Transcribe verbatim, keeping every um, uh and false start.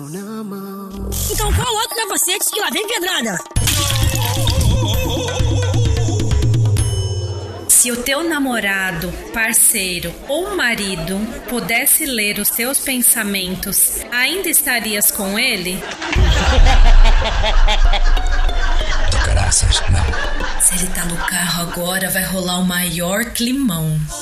Então coloca o capacete que lá vem pedrada. Se o teu namorado, parceiro ou marido pudesse ler os teus pensamentos, ainda estarias com ele? Graças, não. Se ele tá no carro agora, vai rolar o maior climão.